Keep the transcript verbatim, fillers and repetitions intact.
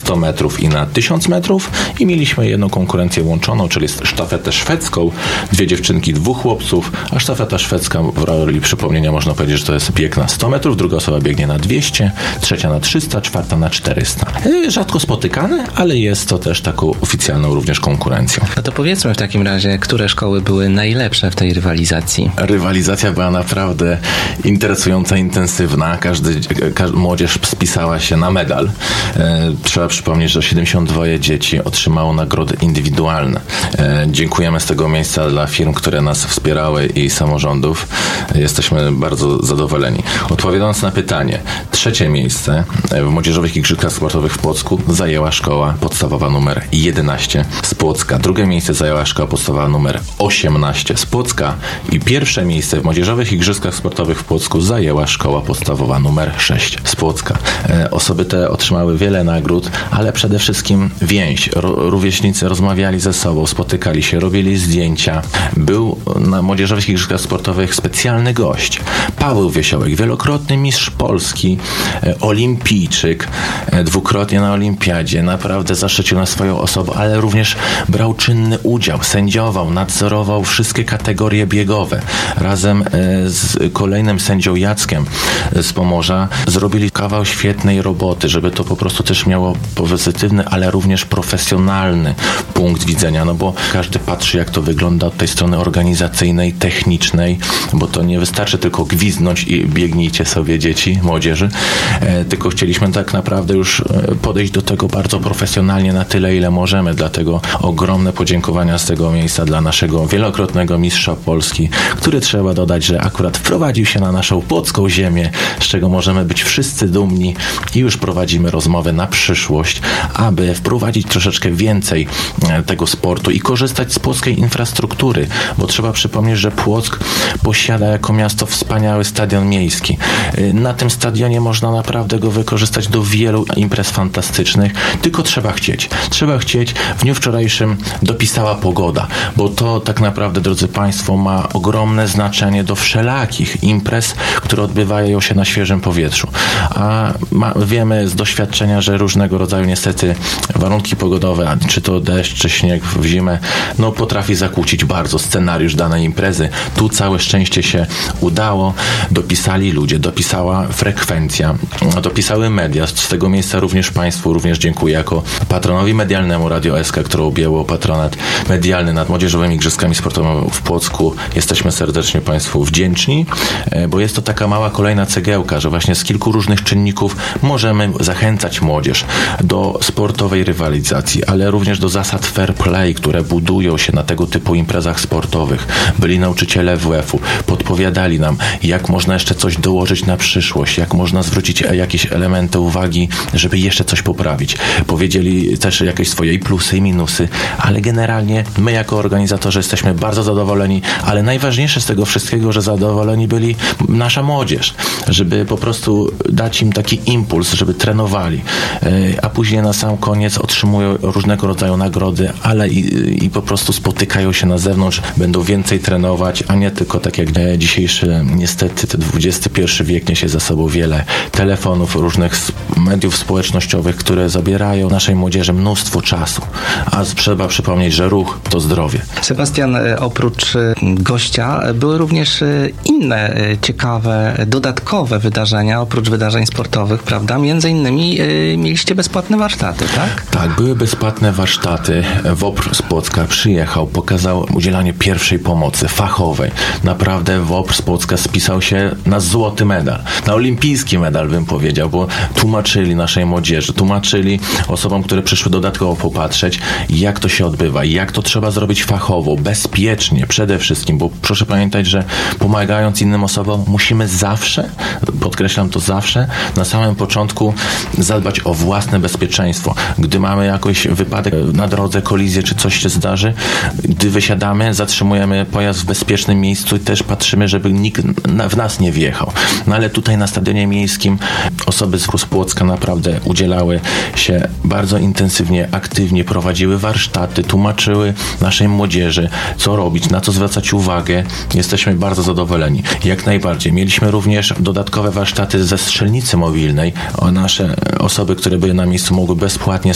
sto metrów i na tysiąc metrów i mieliśmy jedną konkurencję łączoną, czyli sztafetę szwedzką, dwie dziewczynki, dwóch chłopców, a sztafeta szwedzka w roli przypomnienia można powiedzieć, że to jest bieg na sto metrów, druga osoba biegnie na dwieście, trzecia na trzysta, czwarta na czterysta. Rzadko spotykane, ale jest to też taką oficjalną również konkurencją. No to powiedzmy w takim razie, które szkoły były najlepsze w tej rywalizacji? Rywalizacja była naprawdę interesująca, intensywna. Każdy, każdy młodzież spisała się na medal. E, trzeba przypomnieć, że siedemdziesiąt dwa dzieci otrzymało nagrody indywidualne. E, dziękujemy z tego miejsca dla firm, które nas wspierały i samorządów. Jesteśmy bardzo zadowoleni. Odpowiadając na pytanie, trzecie miejsce w Młodzieżowych Igrzyskach Sportowych w Płocku zajęła szkoła podstawowa numer jedenaście z Płocka. Drugie miejsce zajęła szkoła podstawowa numer osiemnaście z Płocka i pierwsze miejsce w Młodzieżowych Igrzyskach Sportowych w Płocku zajęła szkoła podstawowa numer sześć z Płocka. E, osoby te otrzymały wiele nagród, ale przede wszystkim więź. Ro, rówieśnicy rozmawiali ze sobą, spotykali się, robili zdjęcia. Był na Młodzieżowych Igrzyskach Sportowych specjalny gość. Paweł Wiesiołek, wielokrotny mistrz Polski, e, olimpijczyk, e, dwukrotnie na olimpiadzie. Naprawdę zaszczycił nas swoją osobą, ale również brał czynny udział, sędziował, nadzorował wszystkie kategorie biegowe. Razem z kolejnym sędzią Jackiem z Pomorza zrobili kawał świetnej roboty, żeby to po prostu też miało pozytywny, ale również profesjonalny punkt widzenia, no bo każdy patrzy, jak to wygląda od tej strony organizacyjnej, technicznej, bo to nie wystarczy tylko gwizdnąć i biegnijcie sobie dzieci, młodzieży, e, tylko chcieliśmy tak naprawdę już podejść do tego bardzo profesjonalnie na tyle, ile możemy, dlatego ogromne podziękowania z tego miejsca dla naszego wielokrotnego mistrza Polski, który trzeba dodać, że akurat wprowadził się na naszą płocką ziemię, z czego możemy być wszyscy dumni i już prowadzimy rozmowę na przyszłość, aby wprowadzić troszeczkę więcej tego sportu i korzystać z płockiej infrastruktury, bo trzeba przypomnieć, że Płock posiada jako miasto wspaniały stadion miejski. Na tym stadionie można naprawdę go wykorzystać do wielu imprez fantastycznych, tylko trzeba chcieć. Trzeba chcieć. W dniu wczorajszym dopisała pogoda, bo to tak naprawdę, drodzy Państwo, ma ogromne znaczenie do wszelakich imprez, które odbywają się na świeżym powietrzu. A ma, wiemy z doświadczenia, że różnego rodzaju niestety warunki pogodowe, czy to deszcz, czy śnieg w zimę, no potrafi zakłócić bardzo scenariusz danej imprezy. Tu całe szczęście się udało. Dopisali ludzie, dopisała frekwencja, dopisały media. Z tego miejsca również Państwu również dziękuję jako patronowi medialnemu Radio S K, które objęło patronat medialny nad Młodzieżowymi Igrzyskami Sportowymi w Płocku. Jesteśmy serdecznie Państwu wdzięczni, bo jest to taka mała kolejna cegiełka, że właśnie z kilku różnych czynników możemy zachęcać młodzież do sportowej rywalizacji, ale również do zasad fair play, które budują się na tego typu imprezach sportowych. Byli nauczyciele W W-u, podpowiadali nam, jak można jeszcze coś dołożyć na przyszłość, jak można zwrócić jakieś elementy uwagi, żeby jeszcze coś poprawić. Powiedzieli też jakieś swoje i plusy, i minusy, ale generalnie my jako organizatorzy jesteśmy bardzo zadowoleni, ale najważniejsze z tego wszystkiego, że zadowoleni byli nasza młodzież, żeby po prostu dać im taki impuls, żeby trenowali, a później na sam koniec otrzymują różnego rodzaju nagrody, ale i, i po prostu spotykają się na zewnątrz, będą więcej trenować, a nie tylko tak jak dzisiejszy, niestety, ten dwudziesty pierwszy wiek niesie za sobą wiele telefonów, różnych mediów społecznościowych, które zabierają naszej młodzieży mnóstwo czasu, a trzeba przypomnieć, że ruch to zdrowie. Sebastian, oprócz gościa były również inne ciekawe, dodatkowe wydarzenia, oprócz wydarzeń sportowych, prawda? Między innymi mieliście bezpłatne warsztaty, tak? Tak, były bezpłatne warsztaty. W O P R z Płocka przyjechał, pokazał udzielanie pierwszej pomocy fachowej. Naprawdę W O P R z Płocka spisał się na złoty medal, na olimpijski medal, bym powiedział, bo tłumaczyli naszej młodzieży, tłumaczyli osobom, które przyszły dodatkowo popatrzeć, jak to się odbywa, jak to trzeba zrobić fachowo, bezpiecznie przede wszystkim, bo proszę pamiętać, że pomagając innym osobom musimy zawsze, podkreślam to zawsze, na samym początku zadbać o własne bezpieczeństwo. Gdy mamy jakiś wypadek na drodze, kolizję, czy coś się zdarzy, gdy wysiadamy, zatrzymujemy pojazd w bezpiecznym miejscu i też patrzymy, żeby nikt w nas nie wjechał. No ale tutaj na stadionie miejskim osoby z Płocka naprawdę udzielały się bardzo intensywnie, aktywnie, prowadziły warsztaty, tłumaczyły naszej młodzieży, co robić, na co zwracać uwagę. Jesteśmy bardzo zadowoleni. Jak najbardziej. Mieliśmy również dodatkowe warsztaty ze strzelnicy mobilnej. O nasze osoby, które były na miejscu, mogły bezpłatnie